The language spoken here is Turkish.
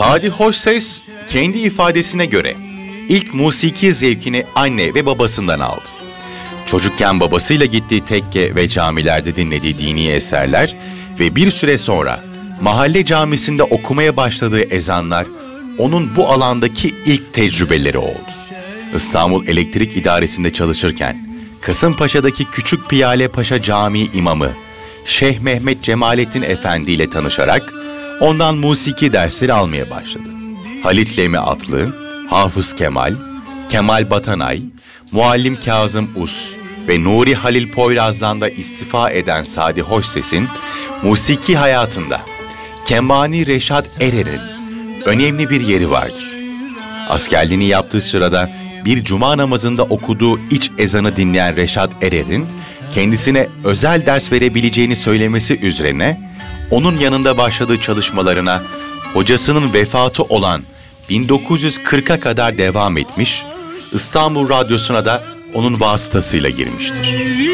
Sadi Hoşses kendi ifadesine göre ilk musiki zevkini anne ve babasından aldı. Çocukken babasıyla gittiği tekke ve camilerde dinlediği dini eserler ve bir süre sonra mahalle camisinde okumaya başladığı ezanlar onun bu alandaki ilk tecrübeleri oldu. İstanbul Elektrik İdaresi'nde çalışırken Kasımpaşa'daki Küçük Piyale Paşa Camii imamı Şeyh Mehmet Cemalettin Efendi ile tanışarak ondan musiki dersleri almaya başladı. Halit Lemi Atlı, Hafız Kemal, Kemal Batanay, Muallim Kazım Us ve Nuri Halil Poyraz'dan da istifa eden Sadi Hoşses'in musiki hayatında Kemani Reşat Erer'in önemli bir yeri vardır. Askerliğini yaptığı sırada bir cuma namazında okuduğu iç ezanı dinleyen Reşat Erer'in kendisine özel ders verebileceğini söylemesi üzerine onun yanında başladığı çalışmalarına hocasının vefatı olan 1940'a kadar devam etmiş, İstanbul Radyosu'na da onun vasıtasıyla girmiştir.